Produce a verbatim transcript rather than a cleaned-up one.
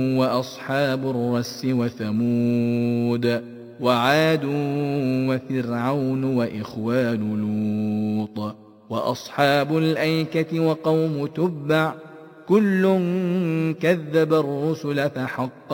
وأصحاب الرس وثمود وعاد وفرعون وإخوان لوط وأصحاب الأيكة وقوم تبع كل كذب الرسل فحق